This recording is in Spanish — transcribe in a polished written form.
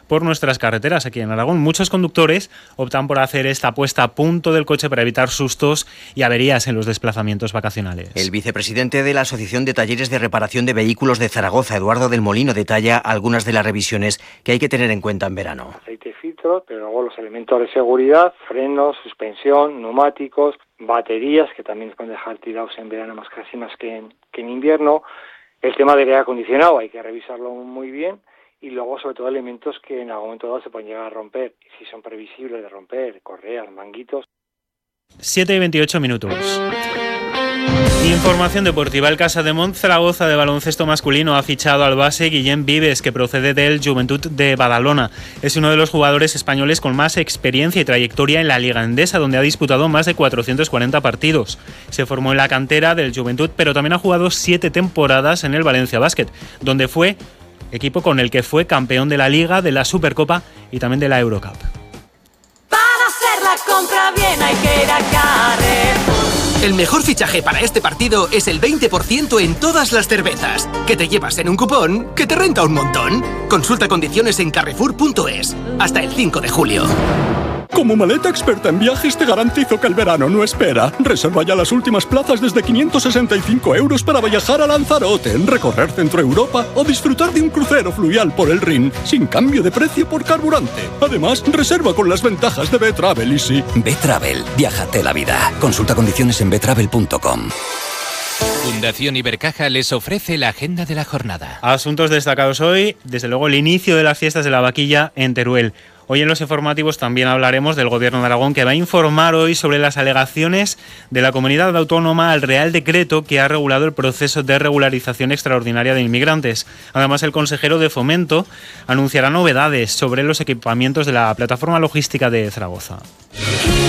por nuestras carreteras aquí en Aragón. Muchos conductores optan por hacer esta puesta a punto del coche para evitar sustos y averías en los desplazamientos vacacionales. El vicepresidente de la Asociación de Talleres de Reparación de Vehículos de Zaragoza, Eduardo del Molino, detalla algunas de las revisiones que hay que tener en cuenta en verano. Aceite, filtro, pero luego los elementos de seguridad, frenos, suspensión, neumáticos, baterías, que también pueden dejar tirados en verano más que en invierno. El tema del aire acondicionado hay que revisarlo muy bien. Y luego, sobre todo, elementos que en algún momento dado se pueden llegar a romper. Y si son previsibles de romper, correas, manguitos. 7:28. Información deportiva. El Casademont Zaragoza de baloncesto masculino ha fichado al base Guillem Vives, que procede del Joventut de Badalona. Es uno de los jugadores españoles con más experiencia y trayectoria en la Liga Endesa, donde ha disputado más de 440 partidos. Se formó en la cantera del Joventut, pero también ha jugado 7 temporadas en el Valencia Basket, donde fue equipo con el que fue campeón de la Liga, de la Supercopa y también de la Eurocup. Para hacer la compra bien hay que ir a Carrefour. El mejor fichaje para este partido es el 20% en todas las cervezas, que te llevas en un cupón que te renta un montón. Consulta condiciones en carrefour.es hasta el 5 de julio. Como maleta experta en viajes te garantizo que el verano no espera. Reserva ya las últimas plazas desde 565 € para viajar a Lanzarote, recorrer Centro Europa o disfrutar de un crucero fluvial por el Rin, sin cambio de precio por carburante. Además, reserva con las ventajas de B-Travel Easy. B-Travel, viájate la vida. Consulta condiciones en betravel.com. Fundación Ibercaja les ofrece la agenda de la jornada. Asuntos destacados hoy, desde luego el inicio de las fiestas de la vaquilla en Teruel. Hoy en los informativos también hablaremos del Gobierno de Aragón, que va a informar hoy sobre las alegaciones de la comunidad autónoma al Real Decreto que ha regulado el proceso de regularización extraordinaria de inmigrantes. Además, el consejero de Fomento anunciará novedades sobre los equipamientos de la plataforma logística de Zaragoza.